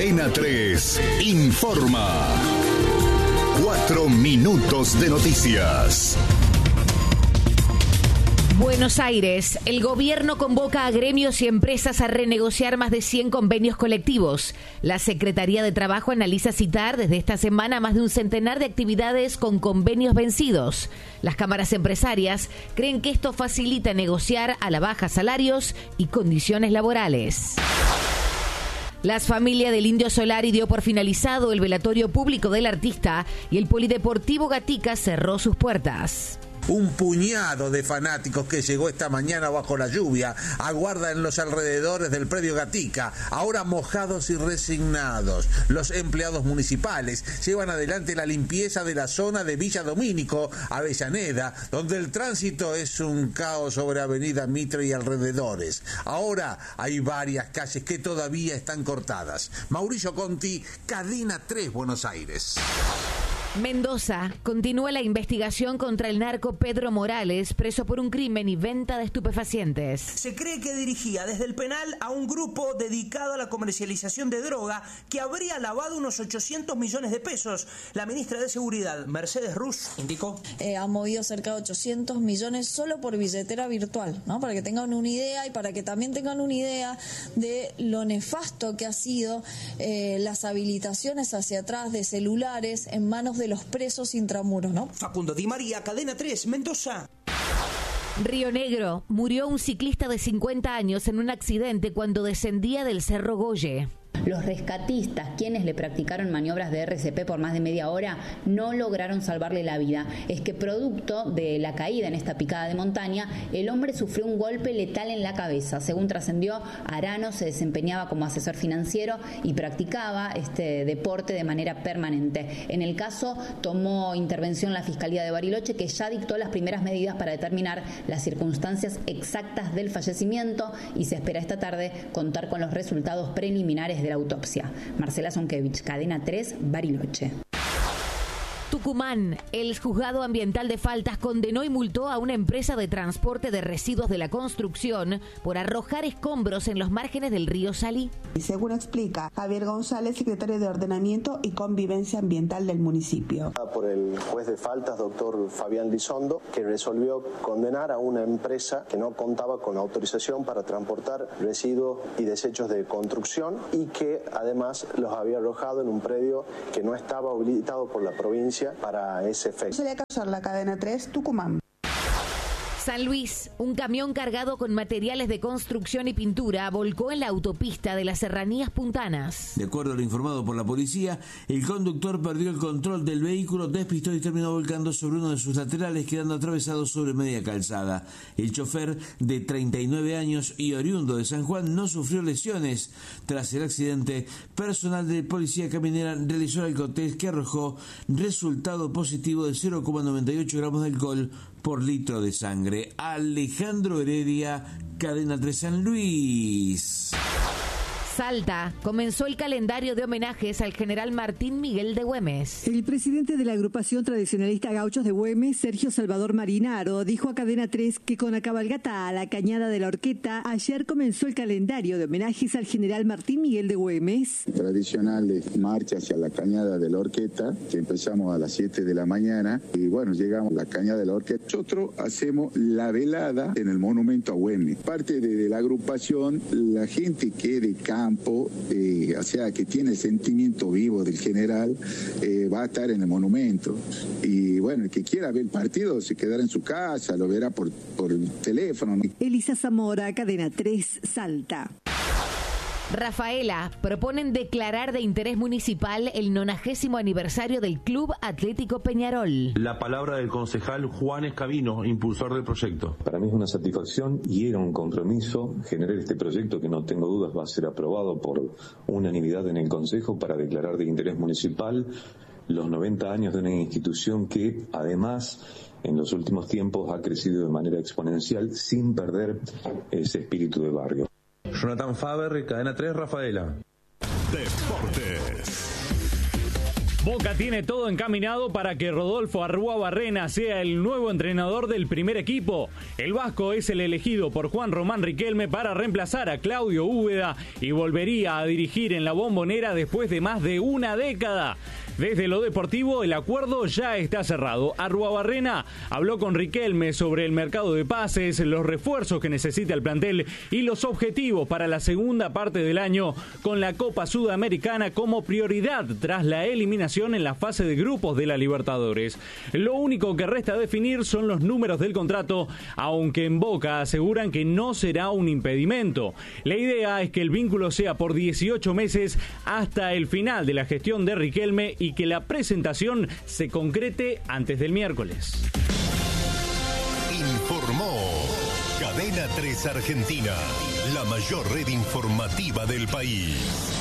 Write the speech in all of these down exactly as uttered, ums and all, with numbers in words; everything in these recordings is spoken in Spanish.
Cadena tres informa. Cuatro minutos de noticias. Buenos Aires. El gobierno convoca a gremios y empresas a renegociar más de cien convenios colectivos. La Secretaría de Trabajo analiza citar desde esta semana más de un centenar de actividades con convenios vencidos. Las cámaras empresarias creen que esto facilita negociar a la baja salarios y condiciones laborales. La familia del Indio Solari dio por finalizado el velatorio público del artista y el Polideportivo Gatica cerró sus puertas. Un puñado de fanáticos que llegó esta mañana bajo la lluvia aguarda en los alrededores del predio Gatica, ahora mojados y resignados. Los empleados municipales llevan adelante la limpieza de la zona de Villa Domínico, Avellaneda, donde el tránsito es un caos sobre Avenida Mitre y alrededores. Ahora hay varias calles que todavía están cortadas. Mauricio Conti, Cadena tres, Buenos Aires. Mendoza. Continúa la investigación contra el narco Pedro Morales, preso por un crimen y venta de estupefacientes. Se cree que dirigía desde el penal a un grupo dedicado a la comercialización de droga que habría lavado unos ochocientos millones de pesos. La ministra de Seguridad, Mercedes Ruz, indicó. Eh, ha movido cerca de ochocientos millones solo por billetera virtual, ¿no? Para que tengan una idea y para que también tengan una idea de lo nefasto que ha sido eh, las habilitaciones hacia atrás de celulares en manos de los presos intramuros, ¿no? Facundo Di María, Cadena tres, Mendoza. Río Negro. Murió un ciclista de cincuenta años en un accidente cuando descendía del Cerro Goye. Los rescatistas, quienes le practicaron maniobras de R C P por más de media hora, no lograron salvarle la vida. Es que producto de la caída en esta picada de montaña, el hombre sufrió un golpe letal en la cabeza. Según trascendió, Arano se desempeñaba como asesor financiero y practicaba este deporte de manera permanente. En el caso, tomó intervención la Fiscalía de Bariloche, que ya dictó las primeras medidas para determinar las circunstancias exactas del fallecimiento y se espera esta tarde contar con los resultados preliminares de la autopsia. Marcela Zonkevich, Cadena tres, Bariloche. Tucumán. El juzgado ambiental de Faltas condenó y multó a una empresa de transporte de residuos de la construcción por arrojar escombros en los márgenes del río Salí. Y según explica Javier González, secretario de Ordenamiento y Convivencia Ambiental del municipio. Por el juez de Faltas, doctor Fabián Lizondo, que resolvió condenar a una empresa que no contaba con autorización para transportar residuos y desechos de construcción y que además los había arrojado en un predio que no estaba habilitado por la provincia para ese efecto. Sería causar la Cadena tres, Tucumán. San Luis. Un camión cargado con materiales de construcción y pintura volcó en la autopista de las Serranías Puntanas. De acuerdo a lo informado por la policía, el conductor perdió el control del vehículo, despistó y terminó volcando sobre uno de sus laterales, quedando atravesado sobre media calzada. El chofer, de treinta y nueve años y oriundo de San Juan, no sufrió lesiones. Tras el accidente, personal de Policía Caminera realizó el alcotest que arrojó resultado positivo de cero coma noventa y ocho gramos de alcohol por litro de sangre. Alejandro Heredia, Cadena tres, San Luis. Salta. Comenzó el calendario de homenajes al general Martín Miguel de Güemes. El presidente de la agrupación tradicionalista Gauchos de Güemes, Sergio Salvador Marinaro, dijo a Cadena tres que con la cabalgata a la Cañada de la Horqueta, ayer comenzó el calendario de homenajes al general Martín Miguel de Güemes. Tradicional marcha hacia la Cañada de la Horqueta, que empezamos a las siete de la mañana, y bueno, llegamos a la Cañada de la Horqueta. Nosotros hacemos la velada en el monumento a Güemes. Parte de, de la agrupación, la gente que de campo, Eh, o sea, que tiene el sentimiento vivo del general, eh, va a estar en el monumento. Y bueno, el que quiera ver el partido se quedará en su casa, lo verá por, por teléfono. Elisa Zamora, Cadena tres, Salta. Rafaela. Proponen declarar de interés municipal el nonagésimo aniversario del Club Atlético Peñarol. La palabra del concejal Juan Escabino, impulsor del proyecto. Para mí es una satisfacción y era un compromiso generar este proyecto que no tengo dudas va a ser aprobado por unanimidad en el Consejo para declarar de interés municipal los noventa años de una institución que además en los últimos tiempos ha crecido de manera exponencial sin perder ese espíritu de barrio. Jonathan Faber, Cadena tres, Rafaela. Deportes. Boca tiene todo encaminado para que Rodolfo Arruabarrena sea el nuevo entrenador del primer equipo. El vasco es el elegido por Juan Román Riquelme para reemplazar a Claudio Úbeda y volvería a dirigir en la Bombonera después de más de una década. Desde lo deportivo, el acuerdo ya está cerrado. Arruabarrena habló con Riquelme sobre el mercado de pases, los refuerzos que necesita el plantel y los objetivos para la segunda parte del año, con la Copa Sudamericana como prioridad tras la eliminación en la fase de grupos de la Libertadores. Lo único que resta definir son los números del contrato, aunque en Boca aseguran que no será un impedimento. La idea es que el vínculo sea por dieciocho meses hasta el final de la gestión de Riquelme y que la presentación se concrete antes del miércoles. Informó Cadena tres Argentina, la mayor red informativa del país.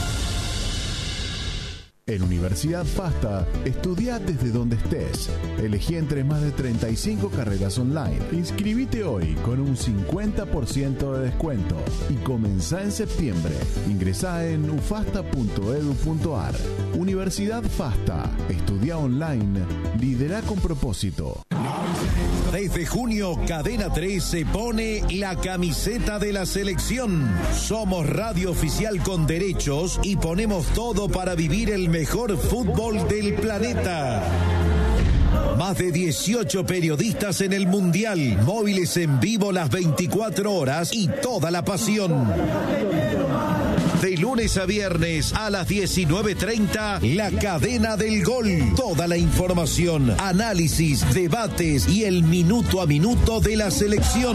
En Universidad FASTA, estudia desde donde estés. Elegí entre más de treinta y cinco carreras online. Inscribite hoy con un cincuenta por ciento de descuento y comenzá en septiembre. Ingresá en ufasta punto edu punto ar. Universidad FASTA. Estudia online. Lidera con propósito. Desde junio, Cadena tres se pone la camiseta de la selección. Somos radio oficial con derechos y ponemos todo para vivir el mejor fútbol del planeta. Más de dieciocho periodistas en el Mundial, móviles en vivo las veinticuatro horas y toda la pasión. De lunes a viernes a las diecinueve treinta, La Cadena del Gol. Toda la información, análisis, debates y el minuto a minuto de la selección.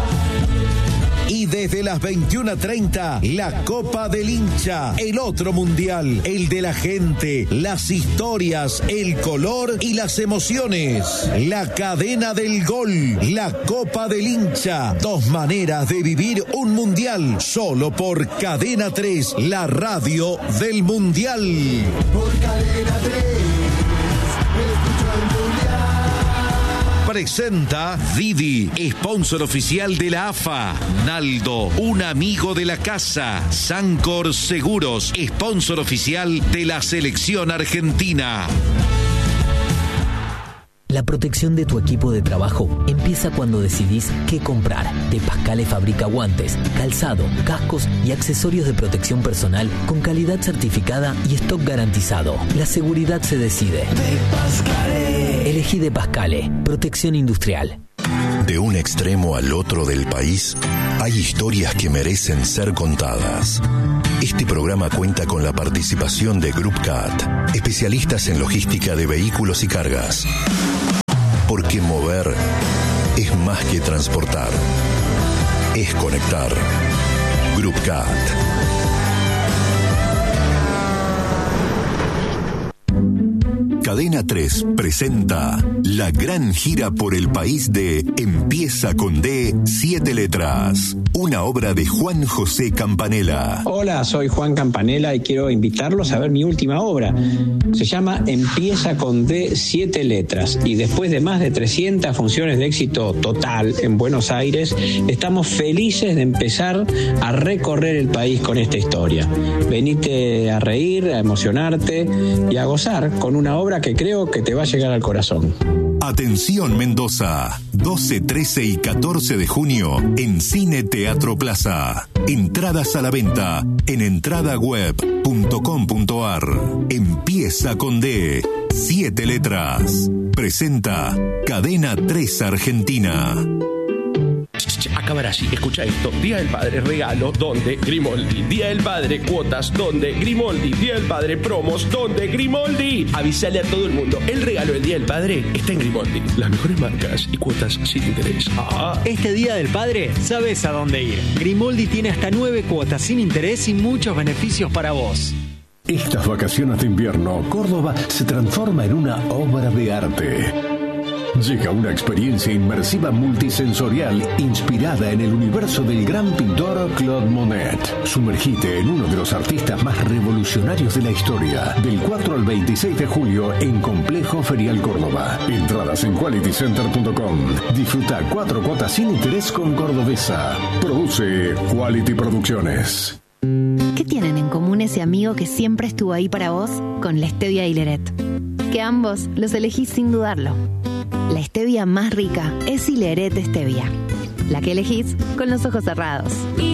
Y desde las veintiuna treinta, la Copa del Hincha, el otro mundial, el de la gente, las historias, el color y las emociones. La Cadena del Gol, la Copa del Hincha, dos maneras de vivir un mundial, solo por Cadena tres, la radio del mundial. Por Cadena tres. Presenta Didi, sponsor oficial de la A F A. Naldo, un amigo de la casa. Sancor Seguros, sponsor oficial de la selección argentina. La protección de tu equipo de trabajo empieza cuando decidís qué comprar. De Pascale fabrica guantes, calzado, cascos y accesorios de protección personal con calidad certificada y stock garantizado. La seguridad se decide. De Pascale. Elegí De Pascale, protección industrial. De un extremo al otro del país, hay historias que merecen ser contadas. Este programa cuenta con la participación de GroupCat, especialistas en logística de vehículos y cargas. Porque mover es más que transportar, es conectar. GroupCat. Cadena tres presenta la gran gira por el país de Empieza con D, siete letras. Una obra de Juan José Campanella. Hola, soy Juan Campanella y quiero invitarlos a ver mi última obra. Se llama Empieza con D, siete letras. Y después de más de trescientas funciones de éxito total en Buenos Aires, estamos felices de empezar a recorrer el país con esta historia. Venite a reír, a emocionarte y a gozar con una obra que creo que te va a llegar al corazón. Atención Mendoza, doce, trece y catorce de junio en Cine Teatro Plaza. Entradas a la venta en entradaweb punto com punto ar. Empieza con D, siete letras. Presenta Cadena tres Argentina. Acabar así, escucha esto. Día del Padre, regalo, donde Grimoldi. Día del Padre, cuotas, donde Grimoldi. Día del Padre, promos, donde Grimoldi. Avisale a todo el mundo, el regalo del Día del Padre está en Grimoldi. Las mejores marcas y cuotas sin interés. Ah. Este Día del Padre, sabes a dónde ir. Grimoldi tiene hasta nueve cuotas sin interés y muchos beneficios para vos. Estas vacaciones de invierno, Córdoba se transforma en una obra de arte. Llega una experiencia inmersiva multisensorial inspirada en el universo del gran pintor Claude Monet. Sumergite en uno de los artistas más revolucionarios de la historia. Del cuatro al veintiséis de julio en Complejo Ferial Córdoba. Entradas en quality center punto com. Disfruta cuatro cuotas sin interés con Cordobesa. Produce Quality Producciones. ¿Qué tienen en común ese amigo que siempre estuvo ahí para vos con la stevia y Ileret? Que ambos los elegís sin dudarlo. La stevia más rica es Ileret Stevia, la que elegís con los ojos cerrados.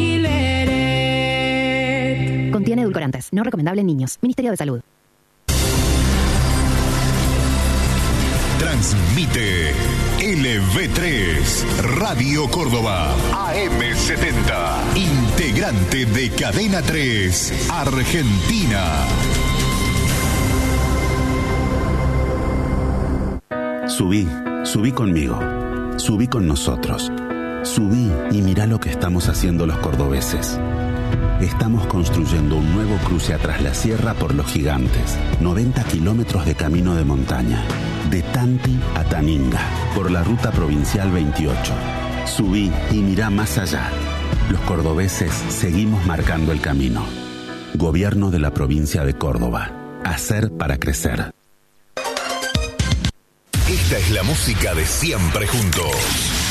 Ileret. Contiene edulcorantes, no recomendable en niños. Ministerio de Salud. Transmite L V tres, Radio Córdoba, A M setenta, integrante de Cadena tres, Argentina. Subí, subí conmigo, subí con nosotros, subí y mirá lo que estamos haciendo los cordobeses. Estamos construyendo un nuevo cruce atrás la sierra por Los Gigantes, noventa kilómetros de camino de montaña, de Tanti a Taninga, por la ruta provincial veintiocho. Subí y mirá más allá. Los cordobeses seguimos marcando el camino. Gobierno de la provincia de Córdoba. Hacer para crecer. Esta es la música de Siempre Juntos.